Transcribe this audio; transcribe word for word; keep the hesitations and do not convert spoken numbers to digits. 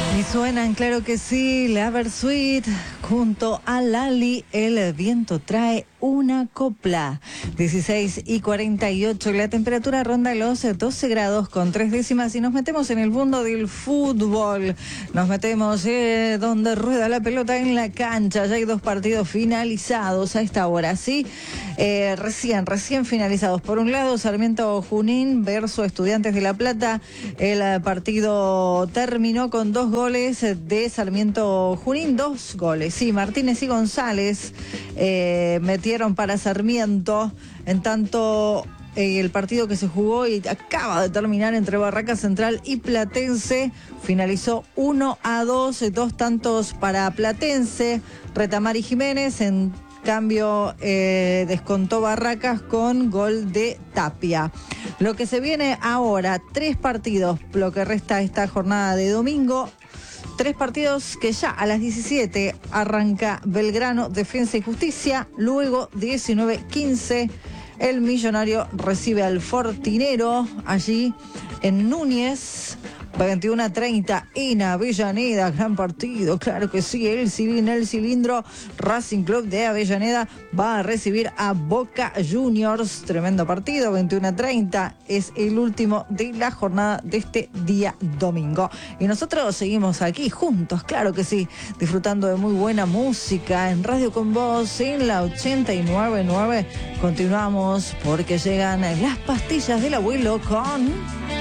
Y suenan, claro que sí, la Versuit junto a Lali, el viento trae una copla. dieciséis y cuarenta y ocho, la temperatura ronda los doce grados con tres décimas y nos metemos en el mundo del fútbol. Nos metemos eh, donde rueda la pelota en la cancha. Ya hay dos partidos finalizados a esta hora, ¿sí? Eh, recién, recién finalizados. Por un lado, Sarmiento Junín versus Estudiantes de La Plata. El partido terminó con dos goles de Sarmiento Junín, dos goles. Sí, Martínez y González eh, metieron para Sarmiento. En tanto, eh, el partido que se jugó y acaba de terminar entre Barracas Central y Platense finalizó uno a dos, dos tantos para Platense. Retamar y Jiménez, en cambio, eh, descontó Barracas con gol de Tapia. Lo que se viene ahora, tres partidos, lo que resta esta jornada de domingo. Tres partidos que ya a las diecisiete arranca Belgrano, Defensa y Justicia. Luego, diecinueve quince, el Millonario recibe al Fortinero allí en Núñez. veintiuno a treinta en Avellaneda, gran partido, claro que sí, el cilindro, el cilindro Racing Club de Avellaneda va a recibir a Boca Juniors, tremendo partido, veintiuno a treinta, es el último de la jornada de este día domingo. Y nosotros seguimos aquí juntos, claro que sí, disfrutando de muy buena música en Radio Con Vos, en la ochenta y nueve punto nueve. Continuamos porque llegan las pastillas del abuelo con...